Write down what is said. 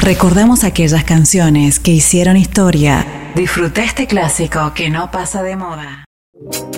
Recordamos aquellas canciones que hicieron historia. Disfruta este clásico que no pasa de moda.